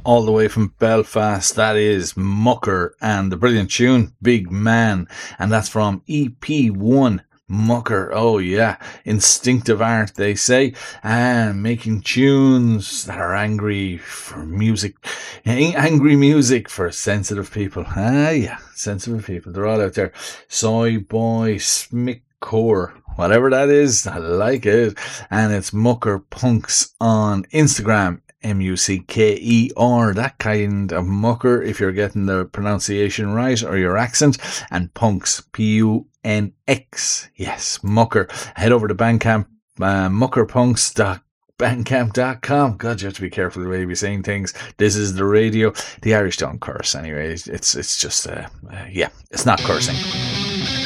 all the way from Belfast. That is Mucker and the brilliant tune Big Man, and that's from EP1. Mucker, oh yeah, instinctive art, they say, and making tunes that are angry for music, angry music for sensitive people. Yeah, sensitive people, they're all out there. Soy Boy Smickcore, whatever that is, I like it. And it's Mucker Punks on Instagram, Mucker, that kind of mucker, if you're getting the pronunciation right or your accent, and Punks, Punx, yes, Mucker. Head over to Bandcamp, muckerpunks.bandcamp.com. God, you have to be careful the way you be saying things. This is the radio. The Irish don't curse anyway. It's just, yeah, it's not cursing.